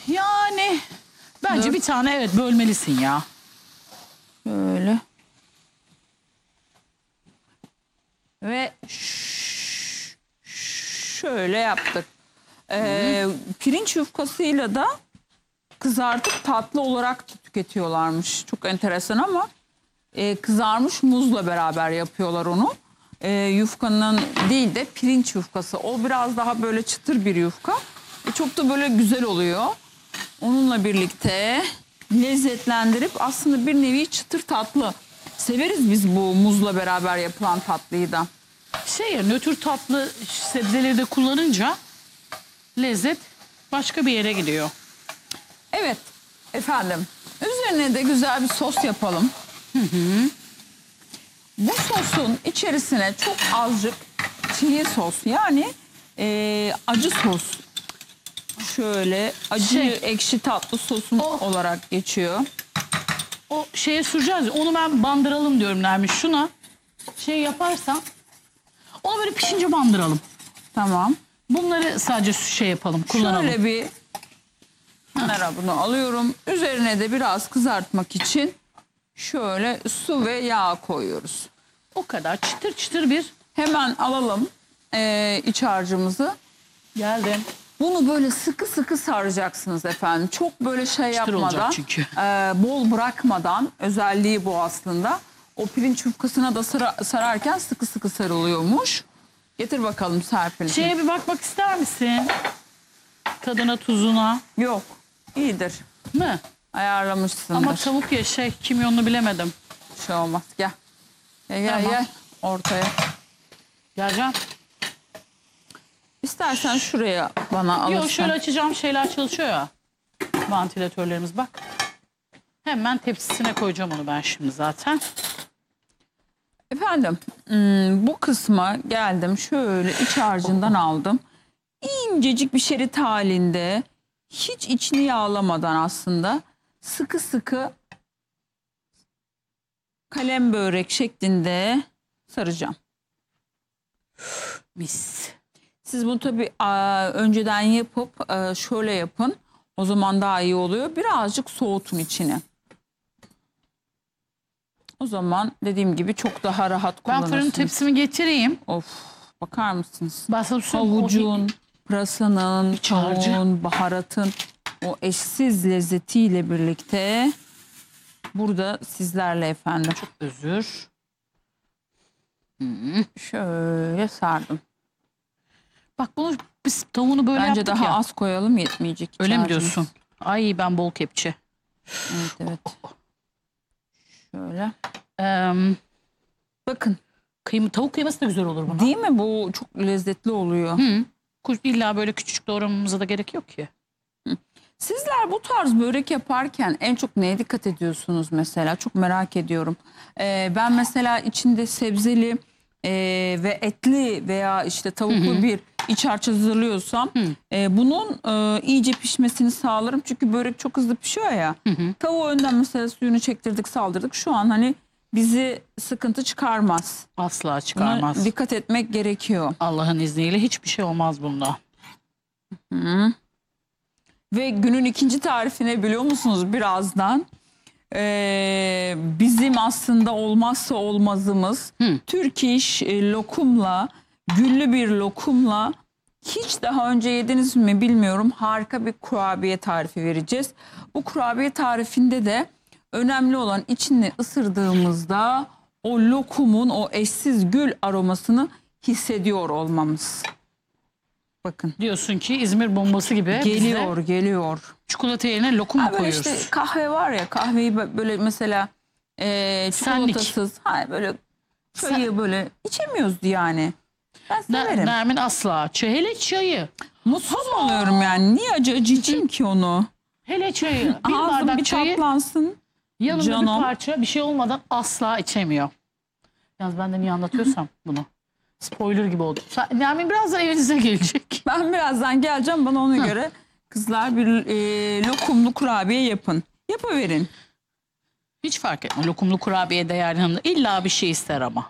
Yani bence bir tane evet bölmelisin ya. Böyle. Ve şöyle yaptık. Pirinç yufkasıyla da kızartıp tatlı olarak da tüketiyorlarmış. Çok enteresan ama kızarmış muzla beraber yapıyorlar onu. Yufkanın değil de pirinç yufkası. O biraz daha böyle çıtır bir yufka. Çok da böyle güzel oluyor. Onunla birlikte lezzetlendirip aslında bir nevi çıtır tatlı. Severiz biz bu muzla beraber yapılan tatlıyı da. Nötr tatlı sebzeleri de kullanınca lezzet başka bir yere gidiyor. Evet efendim. Üzerine de güzel bir sos yapalım. Bu sosun içerisine çok azıcık çili sos yani acı sos. Şöyle acı ekşi tatlı sosun olarak geçiyor. O şeye süreceğiz. Onu ben bandıralım diyorum Nermin. Şuna yaparsan onu böyle pişince bandıralım. Tamam. Bunları sadece yapalım, kullanalım. Şöyle bir kenara bunu alıyorum. Üzerine de biraz kızartmak için şöyle su ve yağ koyuyoruz. O kadar çıtır çıtır bir. Hemen alalım iç harcımızı. Geldim. Bunu böyle sıkı sıkı saracaksınız efendim. Çok böyle Çıtır olacak yapmadan, çünkü. Bol bırakmadan, özelliği bu aslında. O pirinç yufkasına da sararken sıkı sıkı sarılıyormuş. Getir bakalım Serpil. Bir bakmak ister misin? Tadına, tuzuna. Yok, iyidir. Mi? Ayarlamışsındır. Ama tavuk kimyonunu bilemedim. Bir şey olmaz. Gel. Gel Tamam. gel ortaya. Geleceğim. İstersen şuraya bana alırsan. Yok şöyle açacağım şeyler çalışıyor ya. Vantilatörlerimiz bak. Hemen tepsisine koyacağım onu ben şimdi zaten. Efendim bu kısma geldim. Şöyle iç harcından aldım. İncecik bir şerit halinde. Hiç içini yağlamadan aslında. Sıkı sıkı kalem börek şeklinde saracağım. Mis. Siz bunu tabii önceden yapıp şöyle yapın. O zaman daha iyi oluyor. Birazcık soğutun içini. O zaman dediğim gibi çok daha rahat Ben kullanırsınız. fırın tepsimi getireyim. Of, bakar mısınız? Ben sana Havucun, pırasanın, tavuğun, baharatın o eşsiz lezzetiyle birlikte burada sizlerle efendim. Çok özür. Şöyle sardım. Bak bunu biz tavuğunu böyle Bence yaptık daha ya. az koyalım, yetmeyecek. Öyle mi harcımız. diyorsun? Ay ben bol kepçe. Evet evet. Şöyle. Bakın. Tavuk kıyması da güzel olur buna. Değil mi? Bu çok lezzetli oluyor. İlla böyle küçücük doğramamıza da gerek yok ki. Sizler bu tarz börek yaparken en çok neye dikkat ediyorsunuz mesela? Çok merak ediyorum. Ben mesela içinde sebzeli ve etli veya işte tavuklu bir iç harç hazırlıyorsam bunun iyice pişmesini sağlarım. Çünkü börek çok hızlı pişiyor ya. Tavuğu önden mesela suyunu çektirdik, saldırdık. Şu an hani bizi sıkıntı çıkarmaz. Asla çıkarmaz. Buna dikkat etmek gerekiyor. Allah'ın izniyle hiçbir şey olmaz bunda. Ve günün ikinci tarifine biliyor musunuz birazdan? Bizim aslında olmazsa olmazımız Türk iş lokumla, güllü bir lokumla hiç daha önce yediniz mi bilmiyorum, harika bir kurabiye tarifi vereceğiz. Bu kurabiye tarifinde de önemli olan içini ısırdığımızda o lokumun o eşsiz gül aromasını hissediyor olmamız. Bakın. Diyorsun ki İzmir bombası gibi. Geliyor. Çikolata yerine lokum mu koyuyoruz? İşte kahve var ya, kahveyi böyle mesela çikolatasız böyle çayı böyle içemiyoruz yani. Ben severim. Nermin asla. Hele çayı. Mutsuz oluyorum yani. Niye acı içeyim ki onu? Hele çayı. Bir Ağzım bardak bir çayı tatlansın. yanında Canım. bir parça bir şey olmadan asla içemiyor. Yalnız ben de niye anlatıyorsam bunu. Spoiler gibi oldu. Nermin birazdan evinize gelecek. Ben birazdan geleceğim, bana ona göre kızlar bir lokumlu kurabiye yapın. Yapıverin. Hiç fark etme. Lokumlu kurabiye de yani hanımda illa bir şey ister ama.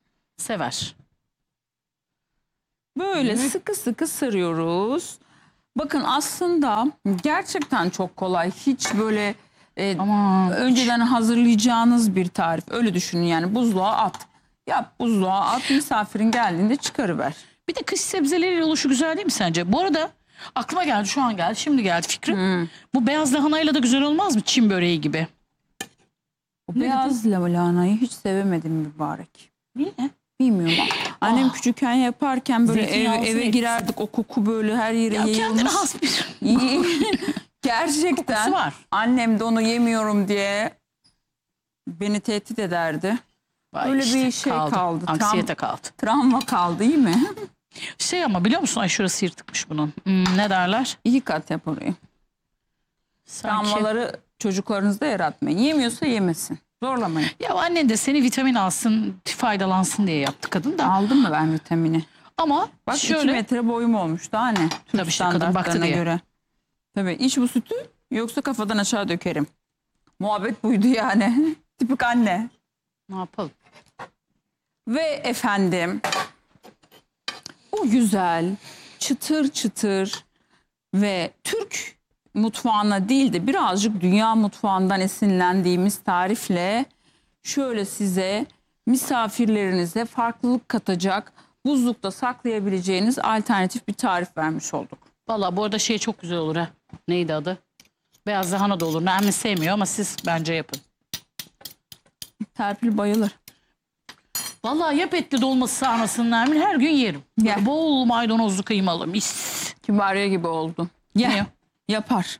Sever. Böyle sıkı sıkı sarıyoruz. Bakın aslında gerçekten çok kolay. Hiç böyle Aman. önceden hazırlayacağınız bir tarif. Öyle düşünün yani, buzluğa at. Yap, buzluğa at, misafirin geldiğinde çıkarıver. Bir de kış sebzeleriyle oluşu güzel değil mi sence? Bu arada aklıma geldi, şu an geldi, şimdi geldi fikrim. Bu beyaz lahanayla da güzel olmaz mı? Çin böreği gibi. O beyaz lahanayı hiç sevemedim mübarek. Niye? Bilmiyorum ama. Annem küçükken yaparken böyle Zeytinyağlısı eve etkisi. girerdik, o koku böyle her yere Ya kendine yayılmış. has bir Gerçekten kokusu var. annem de onu yemiyorum diye beni tehdit ederdi. Vay Öyle işte, bir şey kaldı. Anksiyete kaldı. Travma kaldı, iyi mi? Şey ama biliyor musun? Ay şurası yırtıkmış bunun. Ne derler? 2 kat yap orayı. Sanki. Travmaları çocuklarınızda yaratmayın. Yemiyorsa yemesin. Zorlamayın. Ya annen de seni vitamin alsın, faydalansın diye yaptı kadın da. Aldım mı ben vitamini? Ama Bak 2 şöyle metre boyum olmuş daha ne? Türk Tabii işte kadın baktı standartlarına diye. göre. Tabii, iç bu sütü yoksa kafadan aşağı dökerim. Muhabbet buydu yani. Tipik anne. ne yapalım? Ve efendim bu güzel çıtır çıtır ve Türk mutfağına değil de birazcık dünya mutfağından esinlendiğimiz tarifle şöyle size, misafirlerinize farklılık katacak, buzlukta saklayabileceğiniz alternatif bir tarif vermiş olduk. Valla bu arada şey çok güzel olur ha. Neydi adı? Beyaz lahana da olur. Nermin sevmiyor ama siz bence yapın. Serpil bayılır. Valla yap etli dolması sarmasını Nermin, her gün yerim. Böyle Gel. bol maydanozlu kıymalı mis. Kibariye gibi oldun. Ne Gel. o? Yapar.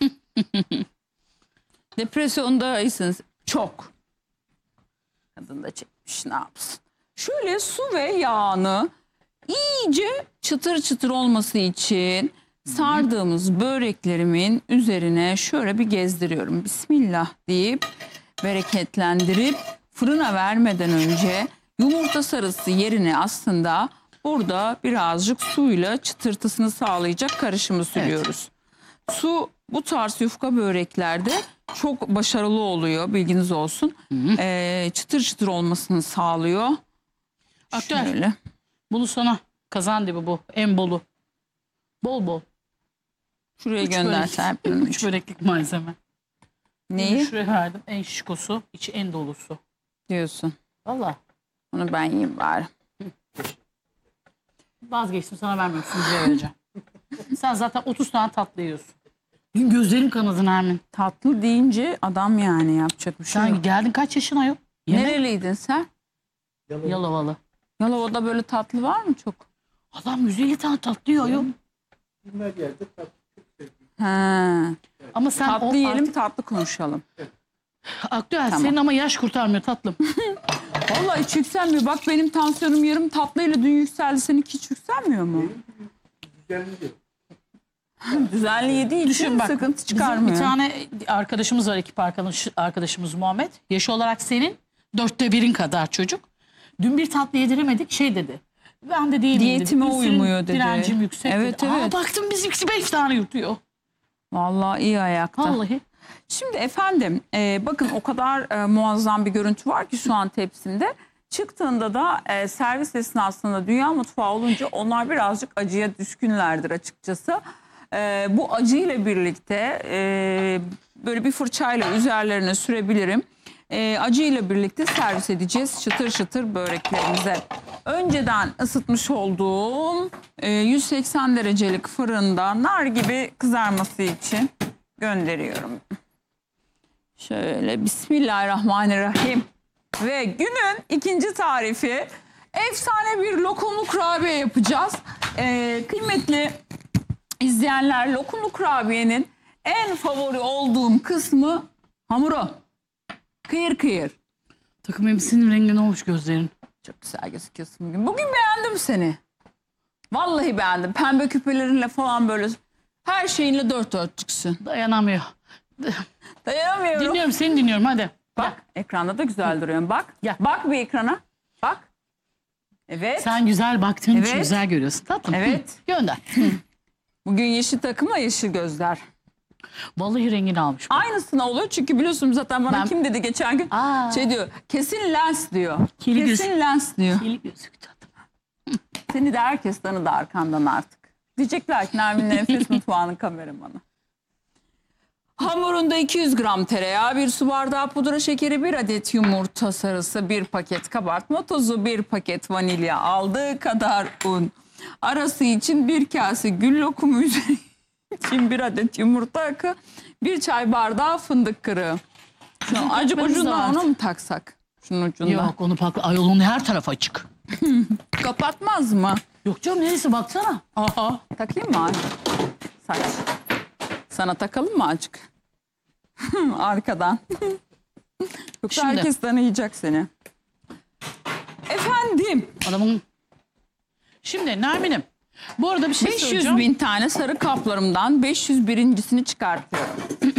Depresyondayısınız. Çok. Kadın da çekmiş, ne yapsın. Şöyle su ve yağını iyice çıtır çıtır olması için sardığımız böreklerimin üzerine şöyle bir gezdiriyorum. Bismillah deyip bereketlendirip fırına vermeden önce yumurta sarısı yerine aslında burada birazcık suyla çıtırtısını sağlayacak karışımı sürüyoruz. Su bu tarz yufka böreklerde çok başarılı oluyor, bilginiz olsun. Çıtır çıtır olmasını sağlıyor. Aktör, Şöyle. bunu sana kazan dibi bu. En bolu. Bol bol. Şuraya Üç gönder börek. Serpil 3 böreklik malzeme. Bunu Neyi şuraya verdim. En şişkosu, içi en dolusu. diyorsun? Valla Onu ben yiyeyim bari. vazgeçtim, sana vermiyorum. Sunucuya vereceğim. Sen zaten 30 tane tatlı yiyorsun. Benim gözlerim kanadı Nermin. Tatlı deyince adam yani, yapacak bir şey Sen yok. geldin kaç yaşına yok? Nereliydin sen? Yalovalı. Yalova'da böyle tatlı var mı çok? Adam 150 tane tatlı yiyor yok. Ha. Ama sen Tatlı yiyelim, artık tatlı konuşalım. aktüel, Tamam. senin ama yaş kurtarmıyor tatlım. Vallahi hiç yükselmiyor. Bak benim tansiyonum yarım tatlıyla dün yükseldi. Seninki hiç yükselmiyor mu? Düzenli yediği için Düşün bak, sıkıntı bizim çıkarmıyor. bir tane arkadaşımız var, ekip arkadaşımız Muhammed. Yaşı olarak senin 1/4 kadar çocuk. Dün bir tatlı yediremedik, şey dedi. Ben de değil Diyetime uymuyor dedi. Direncim yüksek Evet, dedi. evet. Baktım bizimkisi 5 tane yutuyor. Vallahi iyi ayakta. Vallahi. Şimdi efendim bakın o kadar muazzam bir görüntü var ki şu an tepsimde. Çıktığında da servis esnasında dünya mutfağı olunca onlar birazcık acıya düşkünlerdir açıkçası. Bu acıyla birlikte böyle bir fırçayla üzerlerine sürebilirim. Acıyla birlikte servis edeceğiz çıtır çıtır böreklerimize. Önceden ısıtmış olduğum 180 derecelik fırında nar gibi kızarması için gönderiyorum. Şöyle Bismillahirrahmanirrahim. Ve günün ikinci tarifi, efsane bir lokumlu kurabiye yapacağız. Kıymetli izleyenler, lokumlu kurabiyenin en favori olduğum kısmı hamuru. Kıyır kıyır. Takım elbisenin rengi ne olmuş gözlerin? Çok güzel gözüküyorsun bugün. Bugün beğendim seni. Vallahi beğendim. Pembe küpelerinle falan böyle her şeyinle dört dörtlüksün. Dayanamıyor. Dayanamıyorum. Dinliyorum, seni dinliyorum, hadi. Bak ekranda da güzel duruyorsun. Bak. Gel. Bak bir ekrana. Bak. Evet. Sen güzel baktığın için Evet. güzel görüyorsun tatlım. Evet. Hı, gönder. Bugün yeşil takımla yeşil gözler. Vallahi rengini almış. Aynısına oluyor çünkü biliyorsun zaten bana Ben- kim dedi geçen gün? Aa. Şey diyor. Kesin lens diyor. Kili göz- Kesin lens diyor. İyi gözüküyor tatlım. Seni de herkes tanıdı arkandan artık. Diyecekler ki Nermin Nefes Mutfağı'nın kameramanı. Hamurunda 200 gram tereyağı, 1 su bardağı pudra şekeri, 1 adet yumurta sarısı, 1 paket kabartma tozu, 1 paket vanilya, aldığı kadar un. Arası için 1 kase gül lokumu, üzeri için 1 adet yumurta akı, 1 çay bardağı fındık kırığı. Şunu acık takmamız ucundan lazım. ona mı taksak? Şunun ucundan. Yok onu ayolun her tarafı açık. Kapatmaz mı? Yok canım neresi baksana. Aha. Takayım mı azıcık? Saç. Sana takalım mı azıcık? Arkadan. Yoksa Şimdi. herkes tanıyacak seni. Efendim. Adamın... Şimdi Nermin'im. Bu arada bir şey 500 söyleyeceğim. bin tane sarı kaplarımdan 501'incisini çıkartıyorum.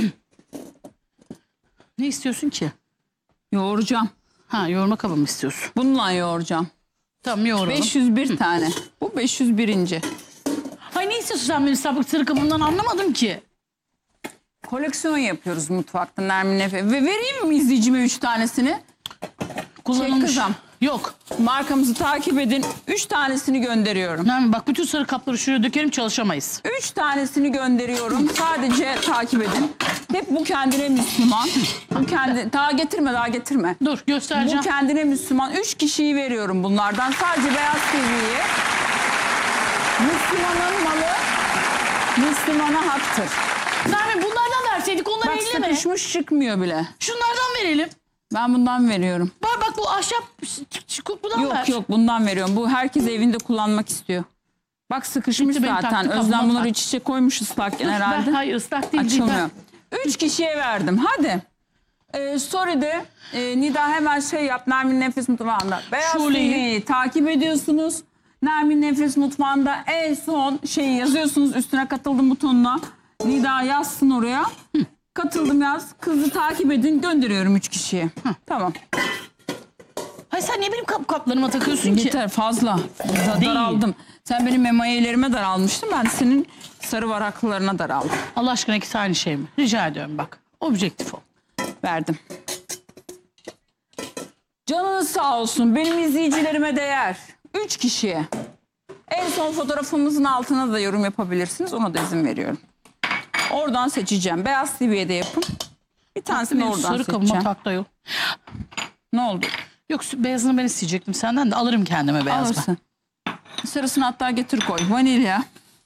Ne istiyorsun ki? Yoğuracağım. Ha yoğurma kabı mı istiyorsun? Bununla yoğuracağım. Tamam yoğuralım. 501 tane. Bu 501. Ay ne istiyorsun sen benim sapık sarı kabından anlamadım ki. Koleksiyon yapıyoruz mutfakta Nermin Efe. Ve vereyim mi izleyicime 3 tanesini? Kullanılmış. kızım. Yok. Markamızı takip edin. 3 tanesini gönderiyorum. Nermin bak bütün sarı kapları şuraya dökelim çalışamayız. 3 tanesini gönderiyorum. Sadece takip edin. Hep bu kendine Müslüman. Bu kendi daha getirme. Dur göstereceğim. Bu kendine Müslüman. 3 kişiyi veriyorum bunlardan. Sadece Beyaz TV'yi. Müslümanın malı Müslümana haktır. Nermin bunlardan verseydik onları Bak elleme. sıkışmış çıkmıyor bile. Şunlardan verelim. Ben bundan veriyorum. Bak bu ahşap bundan ver. Yok bundan veriyorum. Bu herkes evinde kullanmak istiyor. Bak sıkışmış Bitti, benim zaten. taktı Özlem kabıma bunları tak. iç içe koymuş ıslakken Dur, herhalde. hayır ıslak değil. Açılmıyor. 3 kişiye verdim. Hadi. Story'de Nida hemen şey yap. Nermin Nefes Mutfağı'nda. Beyaz Şule'yi. TV'yi takip ediyorsunuz. Nermin Nefes Mutfağı'nda en son şeyi yazıyorsunuz. Üstüne katıldım butonuna. Nida yazsın oraya. Katıldım yaz. Kızı takip edin. Gönderiyorum 3 kişiye. Tamam. Hayır sen niye benim kaplarıma takıyorsun ki? Yeter fazla. Değil. Daraldım. Sen benim emayelerime daralmıştın. Ben senin sarı varaklılarına daraldım. Allah aşkına ikisi aynı şey mi? Rica ediyorum bak. Objektif ol. Verdim. Canınız sağ olsun. Benim izleyicilerime değer. 3 kişiye. En son fotoğrafımızın altına da yorum yapabilirsiniz. Ona da izin veriyorum. Oradan seçeceğim. Beyaz TV'ye de yapın. Bir tanesini Benim oradan sarı kabıma seçeceğim. tak da yok. Ne oldu? Yok beyazını ben isteyecektim senden de alırım kendime beyaz ben. Alırsın. Sarısını hatta getir koy. Vanilya.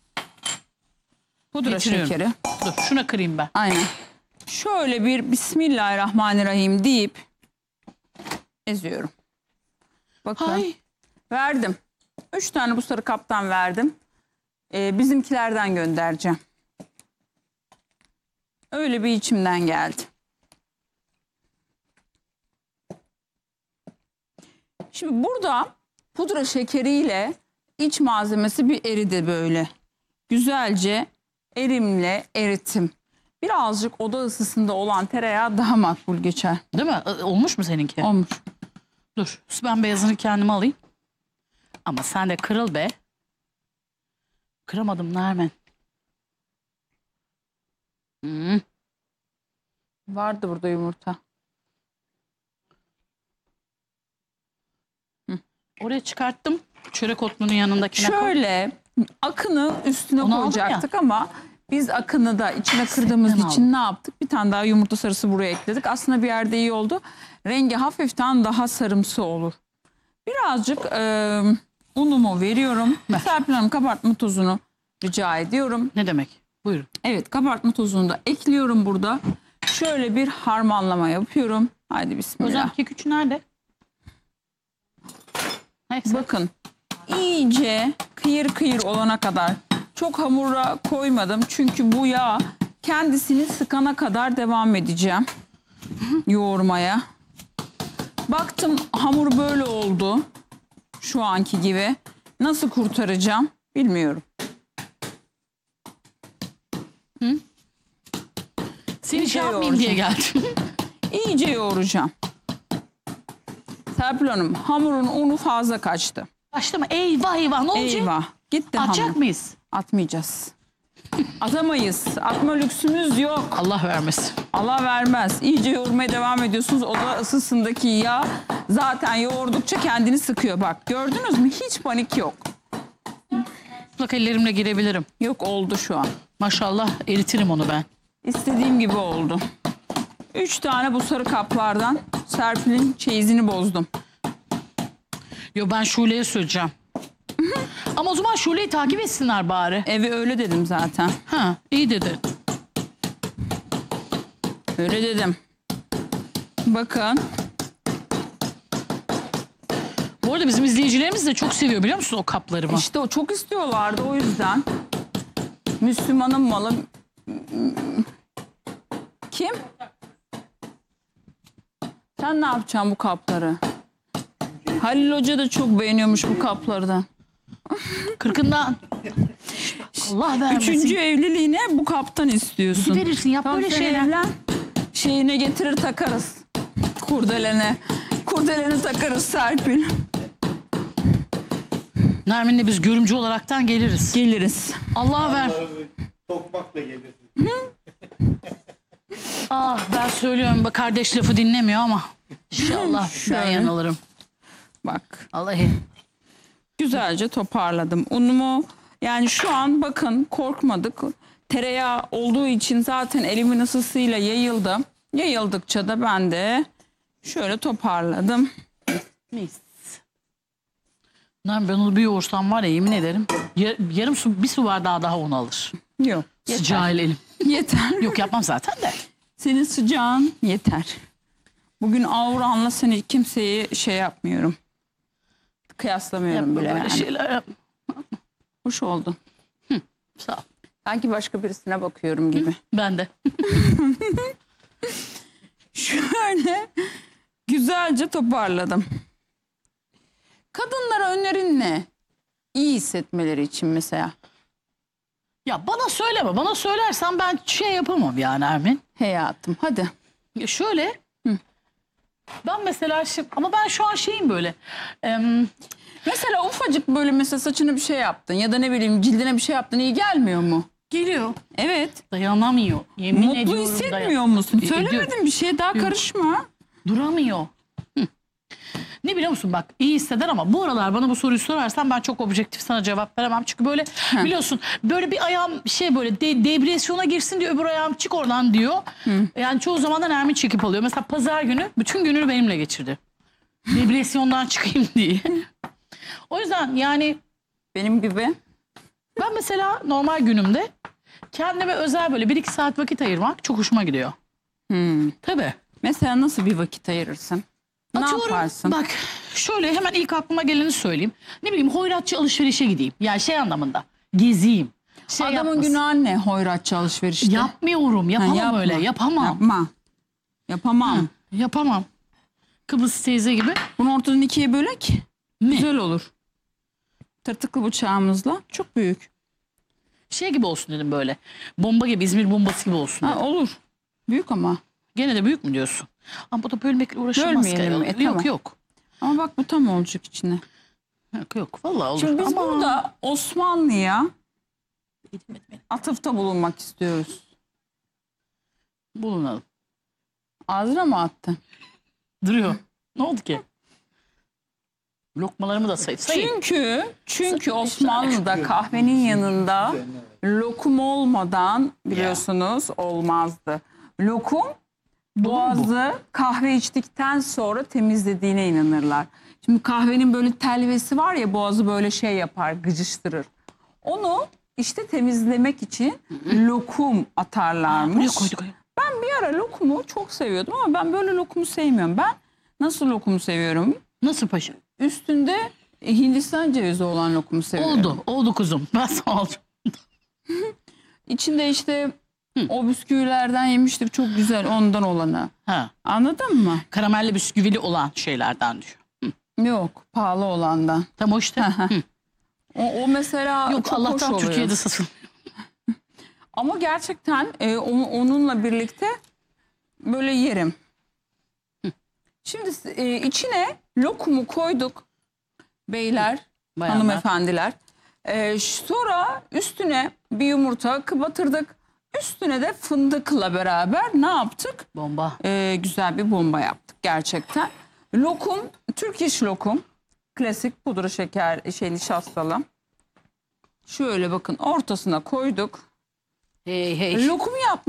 Pudra Getiriyorum. şekeri. Dur şuna kırayım ben. Aynen. Şöyle bir Bismillahirrahmanirrahim deyip eziyorum. Bakın. Hay. Verdim. 3 tane bu sarı kaptan verdim. Bizimkilerden göndereceğim. Öyle bir içimden geldi. Şimdi burada pudra şekeriyle iç malzemesi bir eridi böyle. Güzelce erimle eritim. Birazcık oda ısısında olan tereyağı daha makbul geçer. Değil mi? Olmuş mu seninki? Olmuş. Dur ben beyazını kendime alayım. Ama sen de kırıl be. Kıramadım Nermin. Vardı burada yumurta. Oraya çıkarttım. Çörek otlunun yanındakine koy. Şöyle akını üstüne Onu aldım koyacaktık ama biz akını da içine kırdığımız Septten için ne yaptık? Bir tane daha yumurta sarısı buraya ekledik. Aslında bir yerde iyi oldu. Rengi hafiften daha sarımsı olur. Birazcık unumu veriyorum. Serpil Hanım kabartma tozunu rica ediyorum. Ne demek? Buyurun. Evet kabartma tozunu da ekliyorum burada. Şöyle bir harmanlama yapıyorum. Haydi bismillah. Hocam kek üçü nerede? Neyse. Bakın iyice kıyır kıyır olana kadar çok hamura koymadım. Çünkü bu yağ kendisini sıkana kadar devam edeceğim yoğurmaya. Baktım hamur böyle oldu. Şu anki gibi. Nasıl kurtaracağım bilmiyorum. Seni şey İyice yapmayayım diye geldim. İyice yoğuracağım. Serpil Hanım hamurun unu fazla kaçtı. Başlama. Eyvah eyvah ne olacak? Eyvah gitti Atacak hamur. mıyız? Atmayacağız. Atamayız. Atma lüksümüz yok. Allah vermesin. Allah vermez. İyice yoğurmaya devam ediyorsunuz. Oda ısısındaki yağ zaten yoğurdukça kendini sıkıyor. Bak gördünüz mü? Hiç panik yok. çıplak ellerimle girebilirim. Yok, oldu şu an. Maşallah eritirim onu ben. İstediğim gibi oldu. 3 tane bu sarı kaplardan Serpil'in çeyizini bozdum. Yo, ben Şule'ye söyleyeceğim. Ama o zaman Şule'yi takip etsinler bari. Evi öyle dedim zaten. Ha, iyi dedi. Öyle dedim. Bakın. Bu arada bizim izleyicilerimiz de çok seviyor, biliyor musun o kaplarımı? İşte o çok istiyorlardı, o yüzden. Müslümanın malı. Kim? Sen ne yapacaksın bu kapları? Halil Hoca da çok beğeniyormuş bu kapları da. Kırkından. Allah vermesin. 3. evliliğine bu kaptan istiyorsun. Verirsin, yap Tam böyle sen şeyler. evlen, şeyine getirir takarız. Kurdelene. Kurdeleni takarız Serpil. Nermin'le biz görümcü olaraktan geliriz. Geliriz. Allah ver. Tokmakla gelir. Ah, ben söylüyorum, bak kardeş lafı dinlemiyor ama inşallah ben Şöyle. yanılırım. Bak. Vallahi. Güzelce toparladım. Unumu yani şu an bakın korkmadık. Tereyağı olduğu için zaten elimin ısısıyla yayıldı. Yayıldıkça da ben de şöyle toparladım. Mis. Nermin, ben onu bir yoğursam var ya, yemin ederim yarım su, bir su bardağı daha un alır. Yok. Sıcağı elim. Yeter. Yok, yapmam zaten de. Senin sıcağın yeter. Bugün auranla seni kimseyi şey yapmıyorum. Kıyaslamıyorum Yapma bile böyle yani. şeyler. Yapma. Hoş oldu. Sağ ol. Sanki başka birisine bakıyorum gibi. Ben de. Şöyle güzelce toparladım. Kadınlara önerin ne? İyi hissetmeleri için mesela. Ya bana söyleme. Bana söylersen ben şey yapamam yani Ermin. Hayatım hadi. Ya şöyle. Ben mesela şimdi, ama ben şu an şeyim böyle. Mesela ufacık böyle mesela saçını bir şey yaptın ya da ne bileyim cildine bir şey yaptın, iyi gelmiyor mu? Geliyor. Evet. Dayanamıyor. Yemin Mutlu ediyorum hissetmiyor musun? Ediyor. Söylemedim bir şey, daha karışma. Duramıyor. Ne biliyor musun, bak iyi hisseder ama bu aralar bana bu soruyu sorarsan ben çok objektif sana cevap veremem. Çünkü böyle biliyorsun, böyle bir ayağım şey böyle depresyona girsin diyor, öbür ayağım çık oradan diyor. Yani çoğu zaman da Nermin çekip alıyor. Mesela pazar günü bütün gününü benimle geçirdi. Depresyondan çıkayım diye. O yüzden yani Benim gibi. ben mesela normal günümde kendime özel böyle 1-2 saat vakit ayırmak çok hoşuma gidiyor. Tabii. Mesela nasıl bir vakit ayırırsın? Ne Atıyorum, yaparsın? bak şöyle hemen ilk aklıma geleni söyleyeyim. Ne bileyim, hoyratçı alışverişe gideyim. Yani şey anlamında, gezeyim. Şey Adamın yapmasın. günahı ne hoyratçı alışverişte? Yapmıyorum, yapamam yapma. öyle, yapamam. Yapma. Yapamam. Yapamam. Kıbrıs teyze gibi. Bunu ortadan ikiye bölek. Ne? Güzel olur. Tırtıklı bıçağımızla. Çok büyük. Şey gibi olsun dedim böyle. Bomba gibi, İzmir bombası gibi olsun Ha, dedim. olur. Büyük ama. Gene de büyük mü diyorsun? Ama bu da bölmekle uğraşılmaz. Bölmeyelim, Yok tamam. yok. Ama bak bu tam olacak içine. Yok yok. Vallahi olur. Şimdi biz ama... burada Osmanlı'ya atıfta bulunmak istiyoruz. Bulunalım. Ağzına mı attın? Duruyor. Ne oldu ki? Lokmalarımı da sayayım. Çünkü Osmanlı'da kahvenin yanında lokum olmadan biliyorsunuz olmazdı. Lokum boğazı kahve içtikten sonra temizlediğine inanırlar. Şimdi kahvenin böyle telvesi var ya, boğazı böyle şey yapar, gıcıştırır. Onu işte temizlemek için lokum atarlarmış. Buraya koyduk. Ben bir ara lokumu çok seviyordum ama ben böyle lokumu sevmiyorum. Ben nasıl lokumu seviyorum? Nasıl paşa? Üstünde Hindistan cevizi olan lokumu seviyorum. Oldu kuzum. Ben sana alacağım. İçinde işte o bisküvilerden yemiştik, çok güzel, ondan olanı. Ha. Anladın mı? Karamelli bisküvili olan şeylerden diyor. Yok, pahalı olandan. Tam o işte. Hı. O mesela Yok, çok hoş Allah'tan oluyor. Türkiye'de satın. Ama gerçekten onunla birlikte böyle yerim. Şimdi içine lokumu koyduk beyler, Bayanlar. hanımefendiler. Sonra üstüne bir yumurta batırdık. Üstüne de fındıkla beraber ne yaptık? Bomba. Güzel bir bomba yaptık gerçekten. Lokum, Türk iş lokum. Klasik pudra şeker, nişastalı. Şöyle bakın ortasına koyduk. Hey hey. Lokum